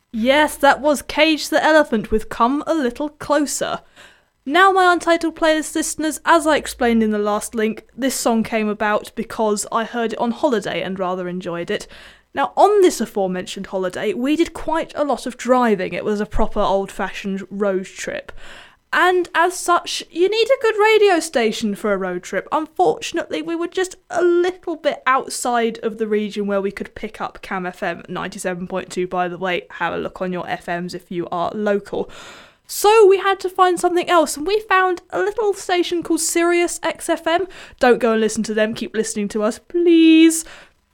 Yes, that was Cage the Elephant with Come a Little Closer. Now, my Untitled Playlist listeners, as I explained in the last link, this song came about because I heard it on holiday and rather enjoyed it. Now, on this aforementioned holiday, we did quite a lot of driving. It was a proper old-fashioned road trip. And as such, you need a good radio station for a road trip. Unfortunately, we were just a little bit outside of the region where we could pick up Cam FM 97.2, by the way. Have a look on your FMs if you are local. So we had to find something else, and we found a little station called Sirius XFM. Don't go and listen to them, keep listening to us, please.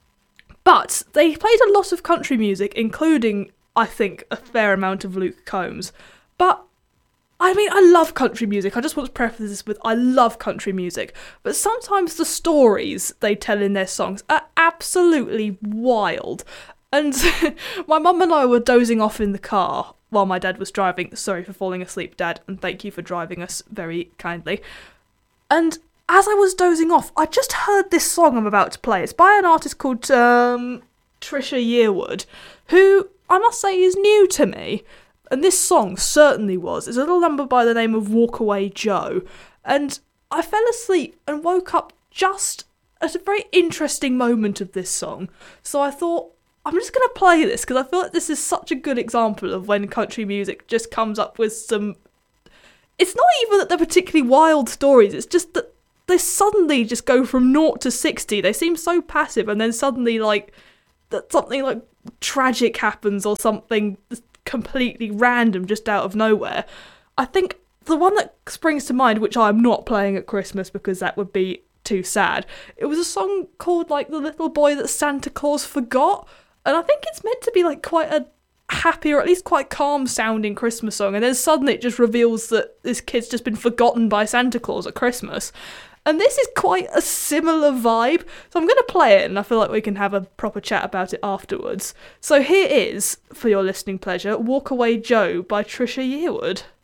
But they played a lot of country music, including, I think, a fair amount of Luke Combs. But I mean, I love country music. I just want to preface this with I love country music. But sometimes the stories they tell in their songs are absolutely wild. And my mum and I were dozing off in the car while my dad was driving. Sorry for falling asleep, Dad, and thank you for driving us very kindly. And as I was dozing off, I just heard this song I'm about to play. It's by an artist called Trisha Yearwood, who I must say is new to me. And this song certainly was. It's a little number by the name of Walk Away Joe. And I fell asleep and woke up just at a very interesting moment of this song. So I thought, I'm just going to play this because I feel like this is such a good example of when country music just comes up with some... It's not even that they're particularly wild stories, it's just that they suddenly just go from 0 to 60. They seem so passive, and then suddenly, like, that something, like, tragic happens or something completely random just out of nowhere. I think the one that springs to mind, which I'm not playing at Christmas because that would be too sad, it was a song called, like, The Little Boy That Santa Claus Forgot, and I think it's meant to be, like, quite a happy or at least quite calm sounding Christmas song, and then suddenly it just reveals that this kid's just been forgotten by Santa Claus at Christmas. And this is quite a similar vibe, so I'm going to play it and I feel like we can have a proper chat about it afterwards. So here is, for your listening pleasure, Walk Away Joe by Trisha Yearwood.